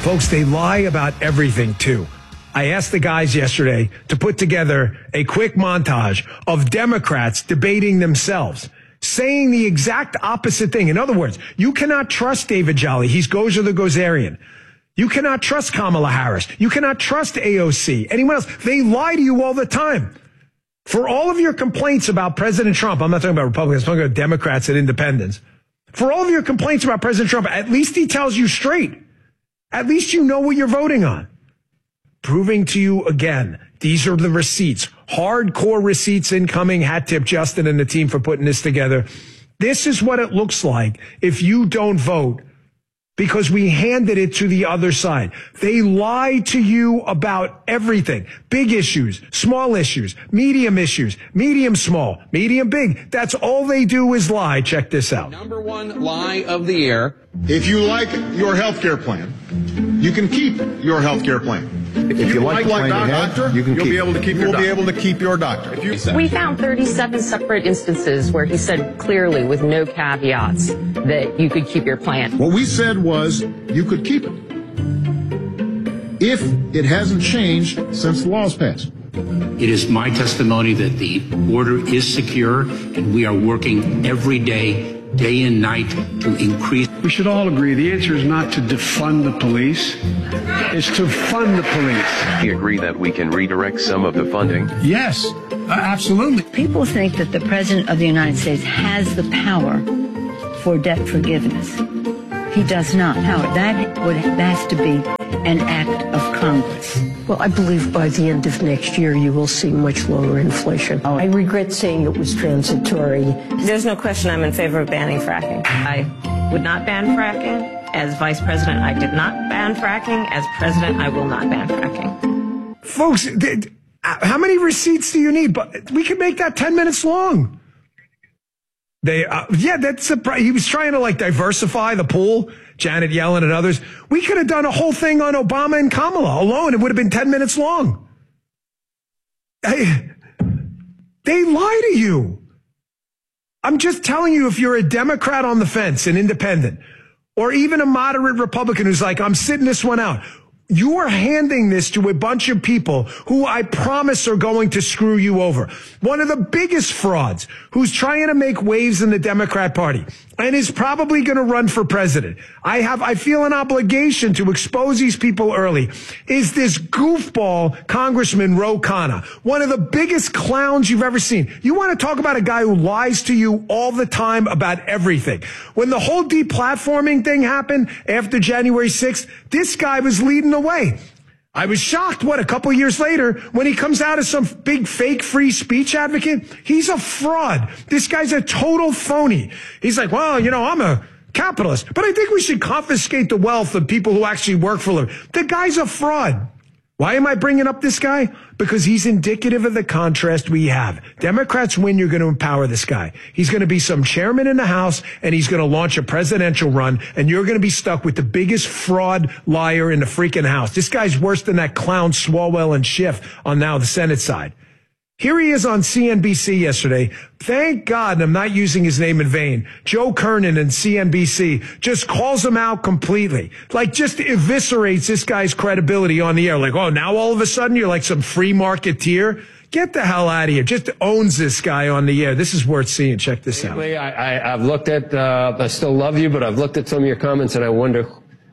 Folks, they lie about everything, too. I asked the guys yesterday to put together a quick montage of Democrats debating themselves, saying the exact opposite thing. In other words, you cannot trust David Jolly. He's Gozer the Gozerian. You cannot trust Kamala Harris. You cannot trust AOC. Anyone else. They lie to you all the time. For all of your complaints about President Trump, I'm not talking about Republicans, I'm talking about Democrats and independents. For all of your complaints about President Trump, at least he tells you straight. At least you know what you're voting on. Proving to you again, these are the receipts. Hardcore receipts incoming. Hat tip Justin and the team for putting this together. This is what it looks like if you don't vote because we handed it to the other side. They lie to you about everything. Big issues, small issues, medium small, medium big. That's all they do is lie. Check this out. Number one lie of the year. If you like your health care plan, you can keep your health care plan. If you like doctor, you'll be able to keep your doctor. We found 37 separate instances where he said clearly with no caveats that you could keep your plan. What we said was you could keep it if it hasn't changed since the law's passed. It is my testimony that the border is secure, and we are working every day and night to increase. We should all agree the answer is not to defund the police, it's to fund the police. Do you agree that we can redirect some of the funding? Yes, absolutely. People think that the President of the United States has the power for debt forgiveness. He does not. Howard, that has to be an act of Congress. Well, I believe by the end of next year, you will see much lower inflation. I regret saying it was transitory. There's no question I'm in favor of banning fracking. I would not ban fracking. As vice president, I did not ban fracking. As president, I will not ban fracking. Folks, how many receipts do you need? But we could make that 10 minutes long. He was trying to diversify the pool, Janet Yellen and others. We could have done a whole thing on Obama and Kamala alone. It would have been 10 minutes long. They lie to you. I'm just telling you, if you're a Democrat on the fence, an independent, or even a moderate Republican who's like, I'm sitting this one out, you are handing this to a bunch of people who I promise are going to screw you over. One of the biggest frauds who's trying to make waves in the Democrat Party and is probably going to run for president. I feel an obligation to expose these people early. Is this goofball Congressman Ro Khanna, one of the biggest clowns you've ever seen. You want to talk about a guy who lies to you all the time about everything. When the whole deplatforming thing happened after January 6th, this guy was leading the way. I was shocked, a couple of years later, when he comes out as some big fake free speech advocate. He's a fraud. This guy's a total phony. He's like, well, I'm a capitalist, but I think we should confiscate the wealth of people who actually work for a living. The guy's a fraud. Why am I bringing up this guy? Because he's indicative of the contrast we have. Democrats win, you're going to empower this guy. He's going to be some chairman in the House, and he's going to launch a presidential run, and you're going to be stuck with the biggest fraud liar in the freaking House. This guy's worse than that clown Swalwell and Schiff on now the Senate side. Here he is on CNBC yesterday. Thank God, and I'm not using his name in vain, Joe Kernan and CNBC just calls him out completely. Just eviscerates this guy's credibility on the air. Now all of a sudden you're like some free marketeer. Get the hell out of here. Just owns this guy on the air. This is worth seeing. Check this out. I've looked at, I still love you, but I've looked at some of your comments and I wonder,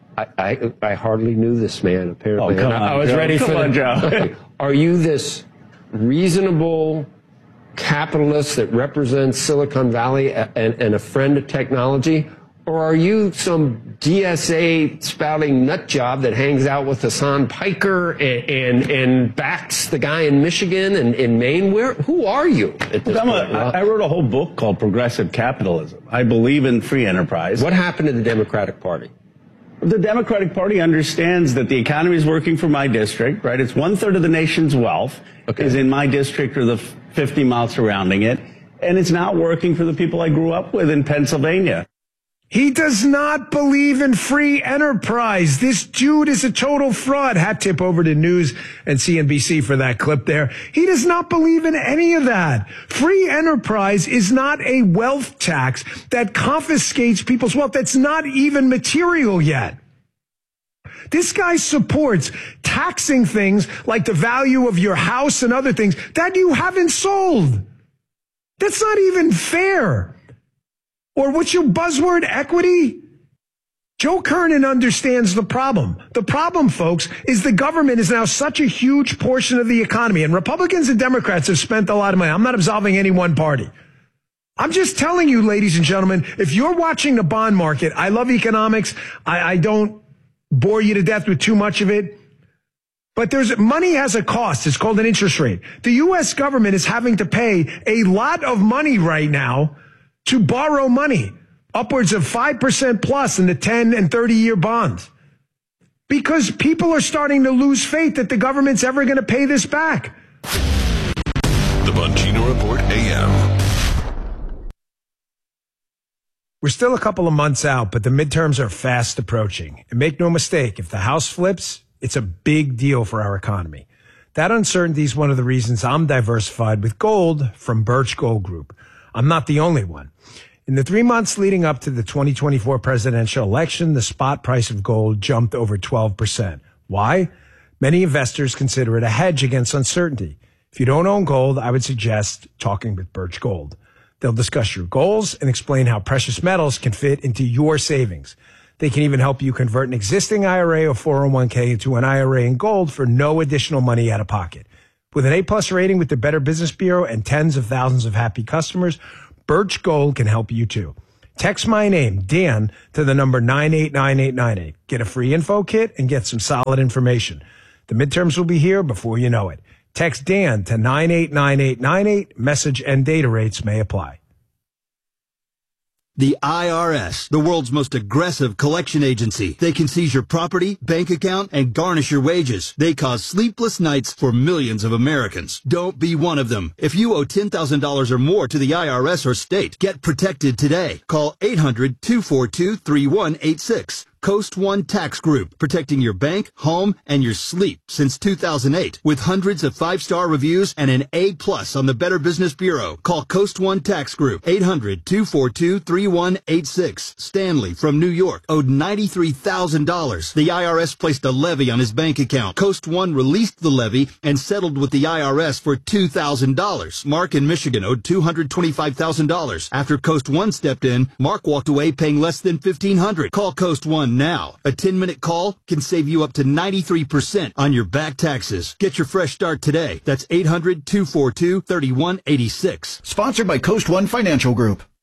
I hardly knew this man, apparently. Oh, come on, I was Joe. ready for Come on, Joe. Are you this reasonable capitalist that represents Silicon Valley and a friend of technology? Or are you some DSA spouting nut job that hangs out with Hassan Piker and backs the guy in Michigan and in Maine? Who are you at this point? I wrote a whole book called Progressive Capitalism. I believe in free enterprise. What happened to the Democratic Party? The Democratic Party understands that the economy is working for my district, right? It's 1/3 of the nation's wealth is in my district or the 50 miles surrounding it. And it's not working for the people I grew up with in Pennsylvania. He does not believe in free enterprise. This dude is a total fraud. Hat tip over to News and CNBC for that clip there. He does not believe in any of that. Free enterprise is not a wealth tax that confiscates people's wealth. That's not even material yet. This guy supports taxing things like the value of your house and other things that you haven't sold. That's not even fair. Or what's your buzzword, equity? Joe Kernan understands the problem. The problem, folks, is the government is now such a huge portion of the economy, and Republicans and Democrats have spent a lot of money. I'm not absolving any one party. I'm just telling you, ladies and gentlemen, if you're watching the bond market, I love economics. I don't bore you to death with too much of it. But money has a cost. It's called an interest rate. The U.S. government is having to pay a lot of money right now to borrow money, upwards of 5% plus in the 10 and 30-year bonds, because people are starting to lose faith that the government's ever going to pay this back. The Bongino Report AM. We're still a couple of months out, but the midterms are fast approaching. And make no mistake, if the House flips, it's a big deal for our economy. That uncertainty is one of the reasons I'm diversified with gold from Birch Gold Group. I'm not the only one. In the 3 months leading up to the 2024 presidential election, the spot price of gold jumped over 12%. Why? Many investors consider it a hedge against uncertainty. If you don't own gold, I would suggest talking with Birch Gold. They'll discuss your goals and explain how precious metals can fit into your savings. They can even help you convert an existing IRA or 401k into an IRA in gold for no additional money out of pocket. With an A+ rating with the Better Business Bureau and tens of thousands of happy customers, Birch Gold can help you too. Text my name, Dan, to the number 989898. Get a free info kit and get some solid information. The midterms will be here before you know it. Text Dan to 989898. Message and data rates may apply. The IRS, the world's most aggressive collection agency. They can seize your property, bank account, and garnish your wages. They cause sleepless nights for millions of Americans. Don't be one of them. If you owe $10,000 or more to the IRS or state, get protected today. Call 800-242-3186. Coast One Tax Group, protecting your bank, home, and your sleep since 2008. With hundreds of 5-star reviews and an A+ on the Better Business Bureau. Call Coast One Tax Group, 800-242-3186. Stanley from New York owed $93,000. The IRS placed a levy on his bank account. Coast One released the levy and settled with the IRS for $2,000. Mark in Michigan owed $225,000. After Coast One stepped in, Mark walked away paying less than $1,500. Call Coast One now. A 10-minute call can save you up to 93% on your back taxes. Get your fresh start today. That's 800-242-3186. Sponsored by Coast One Financial Group.